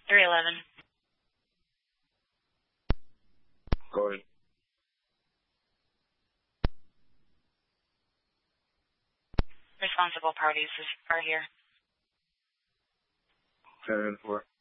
311. Go ahead. Responsible parties are here. 10-4.